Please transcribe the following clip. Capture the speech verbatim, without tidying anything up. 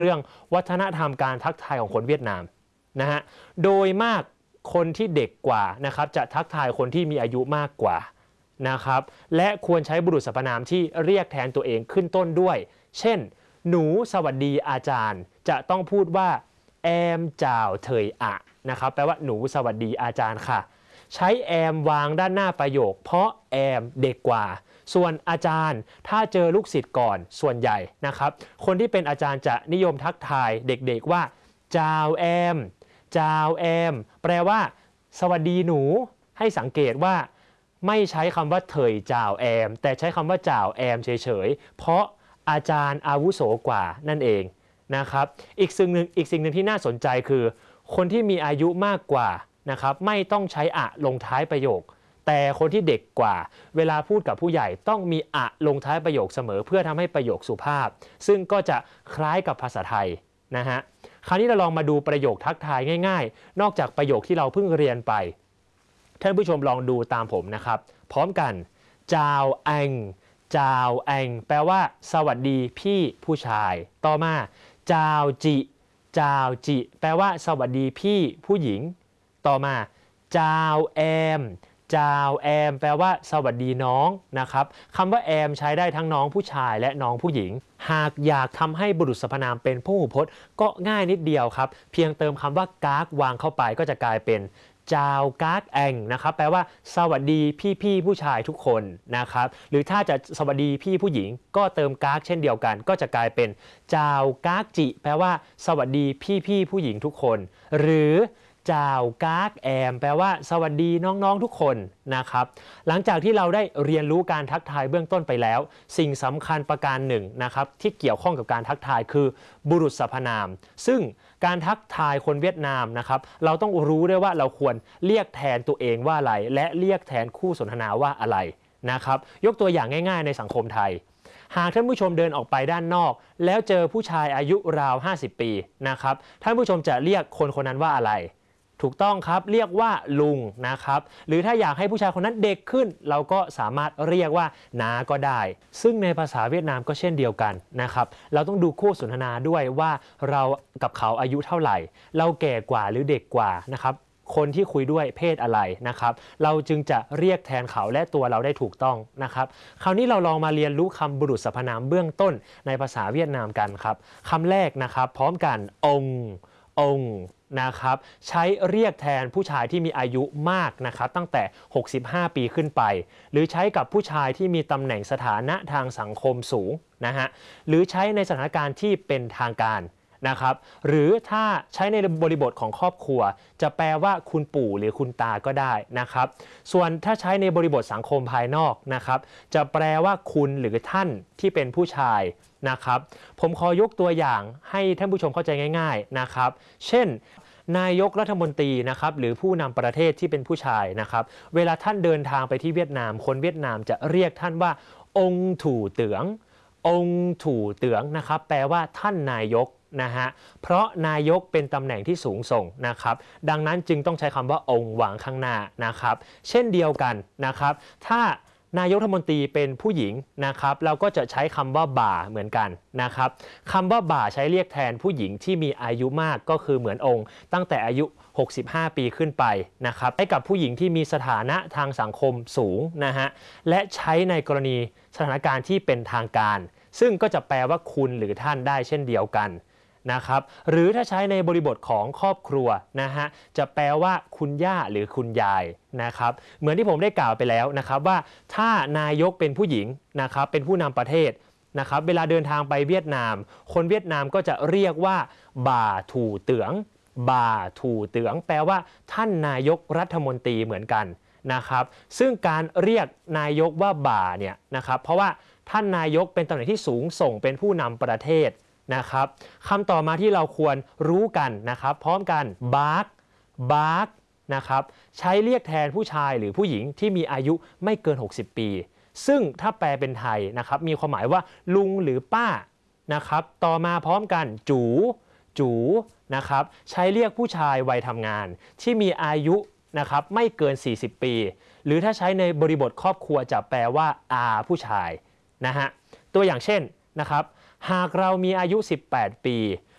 เรื่องวัฒนธรรมการทักทายของคนเวียดนามนะฮะโดยมากคนที่เด็กกว่านะครับจะทักทายคนที่มีอายุมากกว่านะครับและควรใช้บุรุษสรรพนามที่เรียกแทนตัวเองขึ้นต้นด้วยเช่นหนูสวัสดีอาจารย์จะต้องพูดว่าแอมจ่าวเถยอะนะครับแปลว่าหนูสวัสดีอาจารย์ค่ะใช้แอมวางด้านหน้าประโยคเพราะแอมเด็กกว่าส่วนอาจารย์ถ้าเจอลูกศิษย์ก่อนส่วนใหญ่นะครับคนที่เป็นอาจารย์จะนิยมทักทายเด็กๆว่าจาวแอมจาวแอมแปลว่าสวัสดีหนูให้สังเกตว่าไม่ใช้คำว่าเถยจาวแอมแต่ใช้คำว่าจาวแอมเฉยๆเพราะอาจารย์อาวุโสกว่านั่นเองนะครับอีกสิ่งหนึ่งอีกสิ่งหนึ่งที่น่าสนใจคือคนที่มีอายุมากกว่านะครับไม่ต้องใช้อะลงท้ายประโยคแต่คนที่เด็กกว่าเวลาพูดกับผู้ใหญ่ต้องมีอะลงท้ายประโยคเสมอเพื่อทำให้ประโยคสุภาพซึ่งก็จะคล้ายกับภาษาไทยนะฮะคราวนี้เราลองมาดูประโยคทักทายง่ายๆนอกจากประโยคที่เราเพิ่งเรียนไปท่านผู้ชมลองดูตามผมนะครับพร้อมกันจาวแองจาวแองแปลว่าสวัสดีพี่ผู้ชายต่อมาจาวจิจาวจิแปลว่าสวัสดีพี่ผู้หญิงต่อมาจาวแอมจาวแอมแปลว่าสวัสดีน้องนะครับคำว่าแอมใช้ได้ทั้งน้องผู้ชายและน้องผู้หญิงหากอยากทำให้บุรุษสรรพนามเป็นพหูพจน์ก็ง่ายนิดเดียวครับเพียงเติมคำว่ากากวางเข้าไปก็จะกลายเป็นจาวกากแองนะครับแปลว่าสวัสดีพี่พี่ผู้ชายทุกคนนะครับหรือถ้าจะสวัสดีพี่ผู้หญิงก็เติมกากเช่นเดียวกันก็จะกลายเป็นจาวกากจิแปลว่าสวัสดีพี่พี่ผู้หญิงทุกคนหรือจาวกากแอมแปลว่าสวัสดีน้องๆทุกคนนะครับหลังจากที่เราได้เรียนรู้การทักทายเบื้องต้นไปแล้วสิ่งสำคัญประการหนึ่งนะครับที่เกี่ยวข้องกับการทักทายคือบุรุษสรรพนามซึ่งการทักทายคนเวียดนามนะครับเราต้องรู้ด้วยว่าเราควรเรียกแทนตัวเองว่าอะไรและเรียกแทนคู่สนทนาว่าอะไรนะครับยกตัวอย่างง่ายๆในสังคมไทยหากท่านผู้ชมเดินออกไปด้านนอกแล้วเจอผู้ชายอายุราวห้าสิบปีนะครับท่านผู้ชมจะเรียกคนคนนั้นว่าอะไรถูกต้องครับเรียกว่าลุงนะครับหรือถ้าอยากให้ผู้ชายคนนั้นเด็กขึ้นเราก็สามารถเรียกว่าน้าก็ได้ซึ่งในภาษาเวียดนามก็เช่นเดียวกันนะครับเราต้องดูคู่สนทนาด้วยว่าเรากับเขาอายุเท่าไหร่เราแก่กว่าหรือเด็กกว่านะครับคนที่คุยด้วยเพศอะไรนะครับเราจึงจะเรียกแทนเขาและตัวเราได้ถูกต้องนะครับคราวนี้เราลองมาเรียนรู้คำบุรุษสรรพนามเบื้องต้นในภาษาเวียดนามกันครับคำแรกนะครับพร้อมกันองค์องค์นะครับใช้เรียกแทนผู้ชายที่มีอายุมากนะครับตั้งแต่หกสิบห้าปีขึ้นไปหรือใช้กับผู้ชายที่มีตำแหน่งสถานะทางสังคมสูงนะฮะหรือใช้ในสถานการณ์ที่เป็นทางการนะครับหรือถ้าใช้ในบริบทของครอบครัวจะแปลว่าคุณปู่หรือคุณตาก็ได้นะครับส่วนถ้าใช้ในบริบทสังคมภายนอกนะครับจะแปลว่าคุณหรือท่านที่เป็นผู้ชายนะครับผมขอยกตัวอย่างให้ท่านผู้ชมเข้าใจง่ายๆนะครับเช่นนายกรัฐมนตรีนะครับหรือผู้นำประเทศที่เป็นผู้ชายนะครับเวลาท่านเดินทางไปที่เวียดนามคนเวียดนามจะเรียกท่านว่าองค์ถูเตืององค์ถูเตืองนะครับแปลว่าท่านนายกนะฮะเพราะนายกเป็นตำแหน่งที่สูงส่งนะครับดังนั้นจึงต้องใช้คำว่าองค์วางข้างหน้านะครับเช่นเดียวกันนะครับถ้านายกรัฐมนตรีเป็นผู้หญิงนะครับเราก็จะใช้คำว่าบ่าเหมือนกันนะครับคำว่าบ่าใช้เรียกแทนผู้หญิงที่มีอายุมากก็คือเหมือนองค์ตั้งแต่อายุหกสิบห้าปีขึ้นไปนะครับให้กับผู้หญิงที่มีสถานะทางสังคมสูงนะฮะและใช้ในกรณีสถานการณ์ที่เป็นทางการซึ่งก็จะแปลว่าคุณหรือท่านได้เช่นเดียวกันนะครับหรือถ้าใช้ในบริบทของครอบครัวนะฮะจะแปลว่าคุณย่าหรือคุณยายนะครับเหมือนที่ผมได้กล่าวไปแล้วนะครับว่าถ้านายกเป็นผู้หญิงนะครับเป็นผู้นำประเทศนะครับเวลาเดินทางไปเวียดนามคนเวียดนามก็จะเรียกว่าบ่าถูเตืองบ่าถูเตืองแปลว่าท่านนายกรัฐมนตรีเหมือนกันนะครับซึ่งการเรียกนายกว่าบ่าเนี่ยนะครับเพราะว่าท่านนายกเป็นตำแหน่งที่สูงส่งเป็นผู้นำประเทศนะครับคำต่อมาที่เราควรรู้กันนะครับพร้อมกันบาร์กบาร์กนะครับใช้เรียกแทนผู้ชายหรือผู้หญิงที่มีอายุไม่เกินหกสิบปีซึ่งถ้าแปลเป็นไทยนะครับมีความหมายว่าลุงหรือป้านะครับต่อมาพร้อมกันจูจูนะครับใช้เรียกผู้ชายวัยทำงานที่มีอายุนะครับไม่เกินสี่สิบปีหรือถ้าใช้ในบริบทครอบครัวจะแปลว่าอาผู้ชายนะฮะตัวอย่างเช่นนะครับหากเรามีอายุสิบแปดปี